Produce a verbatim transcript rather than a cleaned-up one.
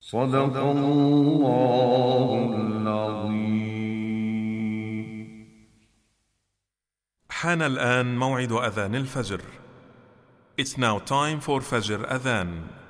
صدق الله العظيم. حان الآن موعد أذان الفجر. It's now time for Fajr Adhan.